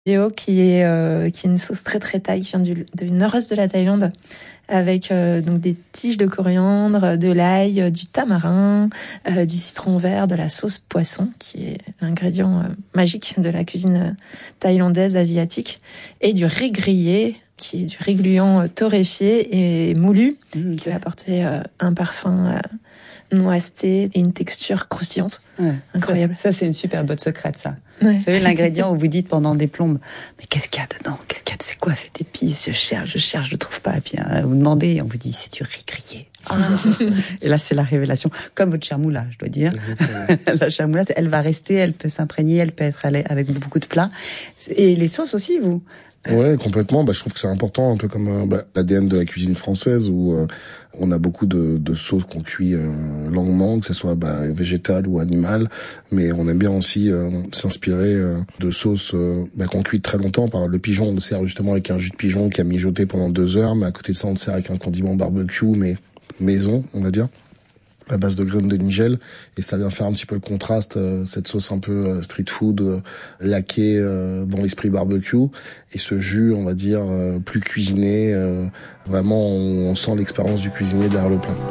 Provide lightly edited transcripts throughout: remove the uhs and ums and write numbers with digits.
qui est une sauce très très thaï qui vient du nord-est de la Thaïlande, avec donc des tiges de coriandre, de l'ail, du tamarin, du citron vert, de la sauce poisson qui est l'ingrédient magique de la cuisine thaïlandaise asiatique, et du riz grillé qui est du riz gluant torréfié et moulu, qui va apporter un parfum noiseté et une texture croustillante. Ouais, incroyable. Ça c'est une super botte secrète, ça. Ouais. Vous savez, l'ingrédient où vous dites pendant des plombes, mais qu'est-ce qu'il y a dedans? C'est quoi cette épice? Je cherche, je trouve pas. Et puis vous demandez, on vous dit, c'est du riz grillé. Ah. Et là, c'est la révélation. Comme votre chermoula, je dois dire. La chermoula, elle va rester, elle peut s'imprégner, elle peut être avec beaucoup de plats. Et les sauces aussi, vous? Ouais, complètement. Je trouve que c'est important, un peu comme l'ADN de la cuisine française, où on a beaucoup de sauces qu'on cuit longuement, que ce soit végétale ou animale, mais on aime bien aussi s'inspirer de sauces qu'on cuit très longtemps. Par le pigeon, on le sert justement avec un jus de pigeon qui a mijoté pendant 2 heures, mais à côté de ça, on le sert avec un condiment barbecue, mais maison, on va dire, à base de graines de nigel, et ça vient faire un petit peu le contraste, cette sauce un peu street food, laquée dans l'esprit barbecue, et ce jus, on va dire, plus cuisiné, vraiment on sent l'expérience du cuisinier derrière le plat.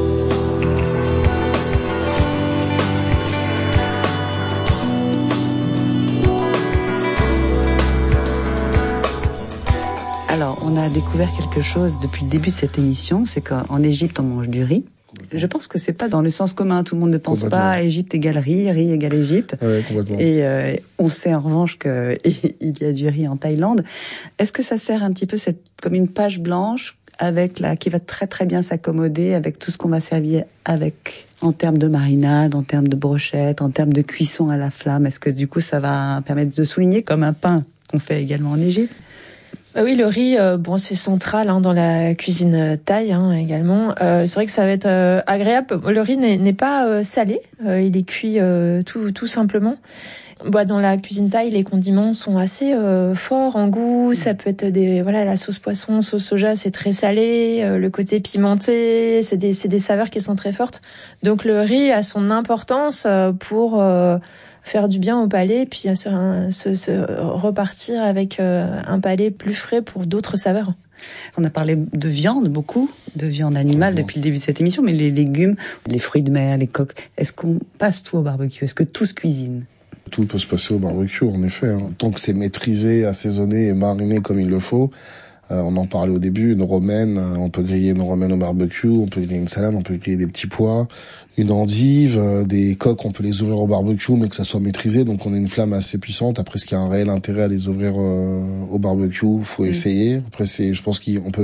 Alors, on a découvert quelque chose depuis le début de cette émission, c'est qu'en Égypte, on mange du riz. Je pense que c'est pas dans le sens commun. Tout le monde ne pense pas Égypte égale riz égale Égypte. Ouais, complètement. Et on sait en revanche que il y a du riz en Thaïlande. Est-ce que ça sert un petit peu comme une page blanche qui va très très bien s'accommoder avec tout ce qu'on va servir avec en termes de marinade, en termes de brochette, en termes de cuisson à la flamme? Est-ce que du coup ça va permettre de souligner comme un pain qu'on fait également en Égypte? Oui, le riz, c'est central dans la cuisine thaï également. C'est vrai que ça va être agréable. Le riz n'est pas salé, il est cuit tout simplement. Dans la cuisine thaï, les condiments sont assez forts en goût. Ça peut être la sauce poisson, sauce soja, c'est très salé. Le côté pimenté, c'est des saveurs qui sont très fortes. Donc le riz a son importance pour faire du bien au palais, puis se repartir avec un palais plus frais pour d'autres saveurs. On a parlé de viande, beaucoup de viande animale depuis le début de cette émission, mais les légumes, les fruits de mer, les coques, est-ce qu'on passe tout au barbecue? Est-ce que tout se cuisine? Tout peut se passer au barbecue, en effet. Tant que c'est maîtrisé, assaisonné et mariné comme il le faut. On en parlait au début, une romaine, on peut griller une romaine au barbecue, on peut griller une salade, on peut griller des petits pois, une endive, des coques, on peut les ouvrir au barbecue, mais que ça soit maîtrisé. Donc on a une flamme assez puissante. Après, est-ce qu'il y a un réel intérêt à les ouvrir au barbecue? Faut essayer. Après, je pense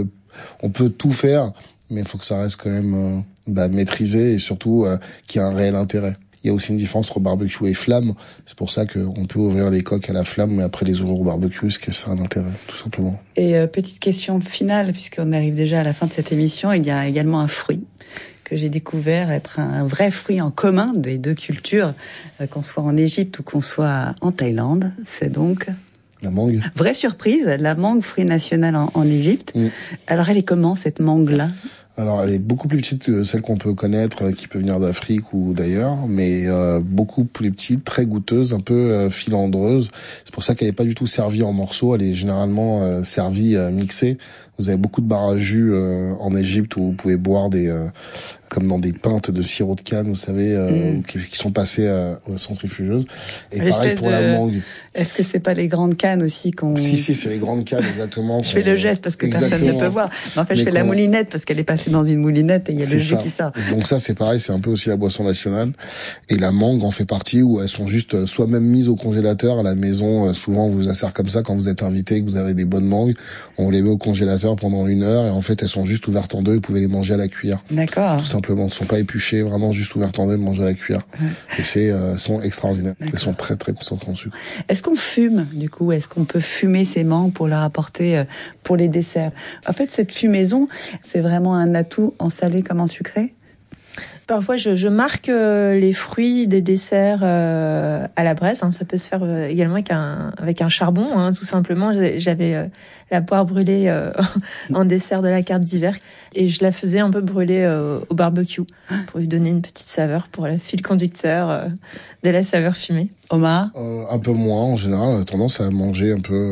on peut tout faire, mais il faut que ça reste quand même maîtrisé, et surtout qu'il y ait un réel intérêt. Il y a aussi une différence entre barbecue et flamme. C'est pour ça qu'on peut ouvrir les coques à la flamme, mais après les ouvrir au barbecue, est-ce que ça a un intérêt, tout simplement. Et petite question finale, puisqu'on arrive déjà à la fin de cette émission, il y a également un fruit que j'ai découvert être un vrai fruit en commun des deux cultures, qu'on soit en Égypte ou qu'on soit en Thaïlande. C'est donc... la mangue. Vraie surprise, la mangue, fruit national en Égypte. Alors elle est comment, cette mangue-là? Alors, elle est beaucoup plus petite que celle qu'on peut connaître, qui peut venir d'Afrique ou d'ailleurs, mais beaucoup plus petite, très goûteuse, un peu filandreuse. C'est pour ça qu'elle n'est pas du tout servie en morceaux. Elle est généralement servie mixée. Vous avez beaucoup de bars à jus en Égypte où vous pouvez boire comme dans des pintes de sirop de canne, vous savez, qui sont passées aux centrifugeuses. Et pareil pour la mangue. Est-ce que c'est pas les grandes cannes aussi qu'on... Si, c'est les grandes cannes, exactement. Je fais le geste parce que personne ne peut voir. Mais en fait, je fais la moulinette parce qu'elle est passée dans une moulinette et il y a le jus qui sort. Donc ça, c'est pareil, c'est un peu aussi la boisson nationale. Et la mangue en fait partie, où elles sont juste soit même mises au congélateur à la maison. Souvent, on vous a sert comme ça quand vous êtes invité et que vous avez des bonnes mangues. On les met au congélateur pendant 1 heure et en fait, elles sont juste ouvertes en deux. Vous pouvez les manger à la cuillère. D'accord. Tout simplement. Elles ne sont pas épluchées, vraiment juste ouvertes en deux, manger à la cuillère. Et elles sont extraordinaires. Elles sont très, très concentrées en sucre. Est-ce qu'on fume, du coup? Est-ce qu'on peut fumer ces mangues pour leur apporter pour les desserts? En fait, cette fumaison, c'est vraiment un atout en salé comme en sucré? Parfois, je marque les fruits des desserts à la braise. Ça peut se faire également avec un charbon, tout simplement. J'avais la poire brûlée en dessert de la carte d'hiver et je la faisais un peu brûler au barbecue pour lui donner une petite saveur, pour le fil conducteur de la saveur fumée. Omar? Un peu moins en général. On a tendance à manger un peu